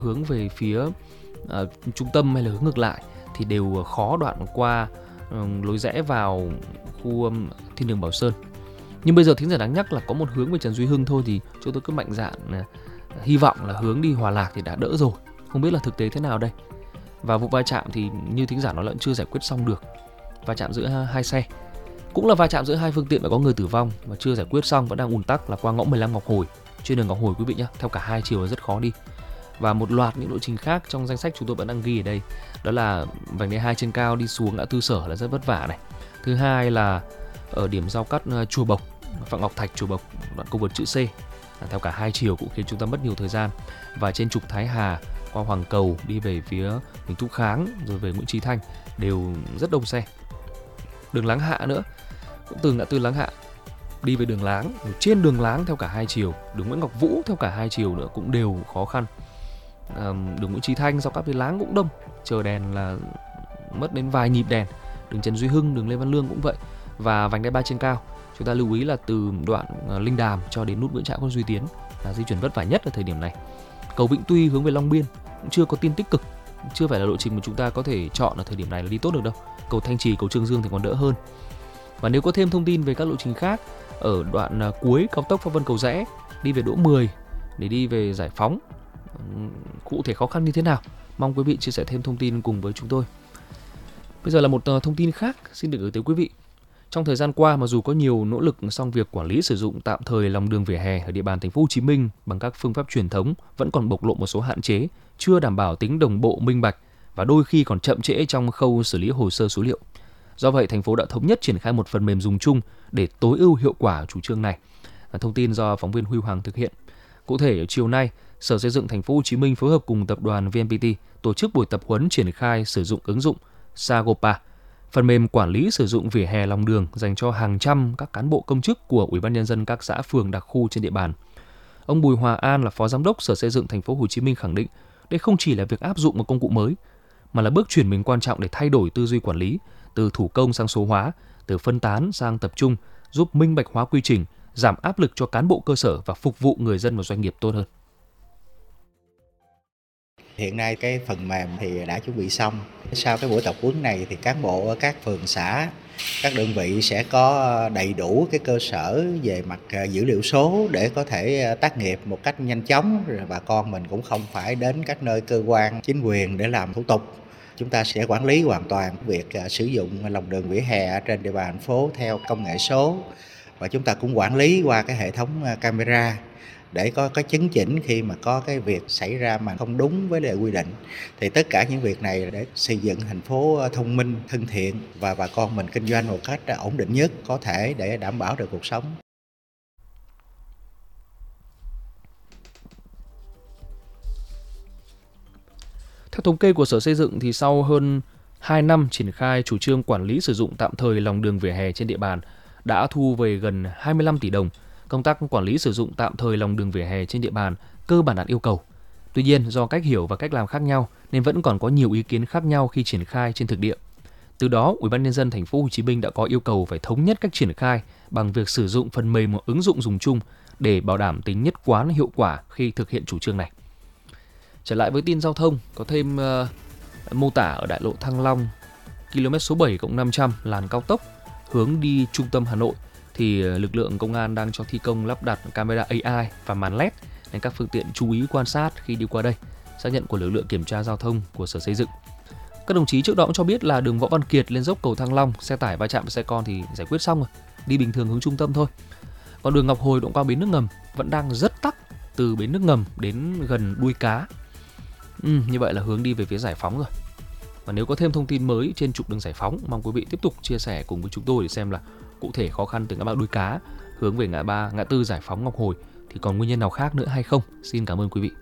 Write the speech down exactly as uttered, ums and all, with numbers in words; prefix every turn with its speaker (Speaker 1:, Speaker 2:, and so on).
Speaker 1: hướng về phía uh, trung tâm hay là hướng ngược lại thì đều khó đoạn qua uh, lối rẽ vào khu um, Thiên Đường Bảo Sơn. Nhưng bây giờ thính giả đáng nhắc là có một hướng về Trần Duy Hưng thôi, thì chúng tôi cứ mạnh dạn uh, hy vọng là hướng đi Hòa Lạc thì đã đỡ rồi. Không biết là thực tế thế nào đây. Và vụ va chạm thì như thính giả nói là chưa giải quyết xong được. Va chạm giữa hai xe, cũng là va chạm giữa hai phương tiện và có người tử vong và chưa giải quyết xong, vẫn đang ùn tắc là qua ngõ mười lăm Ngọc Hồi, trên đường Ngọc Hồi quý vị nhé, theo cả hai chiều là rất khó đi. Và một loạt những lộ trình khác trong danh sách chúng tôi vẫn đang ghi ở đây, đó là vành đai hai trên cao đi xuống ngã tư Sở là rất vất vả này. Thứ hai là ở điểm giao cắt Chùa Bộc, Phạm Ngọc Thạch Chùa Bộc, đoạn cầu vượt chữ C theo cả hai chiều cũng khiến chúng ta mất nhiều thời gian. Và trên trục Thái Hà qua Hoàng Cầu đi về phía Huỳnh Thúc Kháng rồi về Nguyễn Chí Thanh đều rất đông xe. Đường Láng Hạ nữa, cũng từ ngã tư Láng Hạ đi về đường Láng, rồi trên đường Láng theo cả hai chiều, đường Nguyễn Ngọc Vũ theo cả hai chiều nữa cũng đều khó khăn. À, đường Nguyễn Chí Thanh giao cắt với Láng cũng đông, chờ đèn là mất đến vài nhịp đèn. Đường Trần Duy Hưng, đường Lê Văn Lương cũng vậy. Và vành đai ba trên cao, chúng ta lưu ý là từ đoạn Linh Đàm cho đến nút Nguyễn Trãi, Quân Duy Tiến là di chuyển vất vả nhất ở thời điểm này. Cầu Vĩnh Tuy hướng về Long Biên cũng chưa có tin tích cực, chưa phải là lộ trình mà chúng ta có thể chọn ở thời điểm này là đi tốt được đâu. Cầu Thanh Trì, cầu Trương Dương thì còn đỡ hơn. Và nếu có thêm thông tin về các lộ trình khác ở đoạn cuối cao tốc Pháp Vân Cầu Giẽ đi về Đỗ mười để đi về Giải Phóng, cụ thể khó khăn như thế nào, mong quý vị chia sẻ thêm thông tin cùng với chúng tôi. Bây giờ là một thông tin khác xin được gửi tới quý vị. Trong thời gian qua, mặc dù có nhiều nỗ lực, song việc quản lý sử dụng tạm thời lòng đường vỉa hè ở địa bàn thành phố Hồ Chí Minh bằng các phương pháp truyền thống vẫn còn bộc lộ một số hạn chế, chưa đảm bảo tính đồng bộ, minh bạch và đôi khi còn chậm trễ trong khâu xử lý hồ sơ số liệu. Do vậy, thành phố đã thống nhất triển khai một phần mềm dùng chung để tối ưu hiệu quả chủ trương này. Thông tin do phóng viên Huy Hoàng thực hiện. Cụ thể, chiều nay, Sở Xây dựng thành phố Hồ Chí Minh phối hợp cùng tập đoàn vê en pê tê tổ chức buổi tập huấn triển khai sử dụng ứng dụng Sagopa, phần mềm quản lý sử dụng vỉa hè lòng đường dành cho hàng trăm các cán bộ công chức của Ủy ban nhân dân các xã phường đặc khu trên địa bàn. Ông Bùi Hòa An là Phó Giám đốc Sở Xây dựng thành phố Hồ Chí Minh khẳng định, đây không chỉ là việc áp dụng một công cụ mới, mà là bước chuyển mình quan trọng để thay đổi tư duy quản lý, từ thủ công sang số hóa, từ phân tán sang tập trung, giúp minh bạch hóa quy trình, giảm áp lực cho cán bộ cơ sở và phục vụ người dân và doanh nghiệp tốt hơn.
Speaker 2: Hiện nay cái phần mềm thì đã chuẩn bị xong. Sau cái buổi tập huấn này thì cán bộ ở các phường xã, các đơn vị sẽ có đầy đủ cái cơ sở về mặt dữ liệu số để có thể tác nghiệp một cách nhanh chóng, rồi bà con mình cũng không phải đến các nơi cơ quan chính quyền để làm thủ tục. Chúng ta sẽ quản lý hoàn toàn việc sử dụng lòng đường vỉa hè trên địa bàn thành phố theo công nghệ số, và chúng ta cũng quản lý qua cái hệ thống camera để có cái chấn chỉnh khi mà có cái việc xảy ra mà không đúng với lại quy định. Thì tất cả những việc này để xây dựng thành phố thông minh, thân thiện và bà con mình kinh doanh một cách ổn định nhất có thể để đảm bảo được cuộc sống.
Speaker 1: Theo thống kê của Sở Xây dựng thì sau hơn hai năm triển khai chủ trương quản lý sử dụng tạm thời lòng đường vỉa hè trên địa bàn đã thu về gần hai mươi lăm tỷ đồng. Công tác quản lý sử dụng tạm thời lòng đường vỉa hè trên địa bàn cơ bản đạt yêu cầu. Tuy nhiên, do cách hiểu và cách làm khác nhau nên vẫn còn có nhiều ý kiến khác nhau khi triển khai trên thực địa. Từ đó, Ủy ban nhân dân thành phố Hồ Chí Minh đã có yêu cầu phải thống nhất cách triển khai bằng việc sử dụng phần mềm hoặc ứng dụng dùng chung để bảo đảm tính nhất quán hiệu quả khi thực hiện chủ trương này. Trở lại với tin giao thông, có thêm uh, mô tả ở đại lộ Thăng Long, km số bảy cộng năm trăm làn cao tốc hướng đi trung tâm Hà Nội thì lực lượng công an đang cho thi công lắp đặt camera a i và màn led nên các phương tiện chú ý quan sát khi đi qua đây. Xác nhận của lực lượng kiểm tra giao thông của Sở Xây dựng. Các đồng chí trước đó cũng cho biết là đường Võ Văn Kiệt lên dốc cầu Thăng Long, xe tải va chạm với xe con thì giải quyết xong rồi, đi bình thường hướng trung tâm thôi. Còn đường Ngọc Hồi đoạn qua bến nước ngầm vẫn đang rất tắc từ bến nước ngầm đến gần đuôi cá. Ừ, như vậy là hướng đi về phía Giải Phóng rồi. Và nếu có thêm thông tin mới trên trục đường Giải Phóng, mong quý vị tiếp tục chia sẻ cùng với chúng tôi để xem là cụ thể khó khăn từ ngã ba đuôi cá hướng về ngã ba ngã tư Giải Phóng Ngọc Hồi thì còn nguyên nhân nào khác nữa hay không. Xin cảm ơn quý vị.